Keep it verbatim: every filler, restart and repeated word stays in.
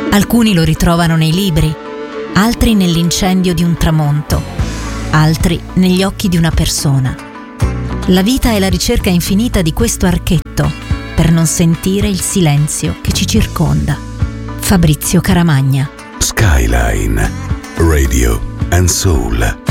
Alcuni lo ritrovano nei libri, altri nell'incendio di un tramonto, altri negli occhi di una persona. La vita è la ricerca infinita di questo archetto per non sentire il silenzio che ci circonda. Fabrizio Caramagna. Skyline Radio and Soul.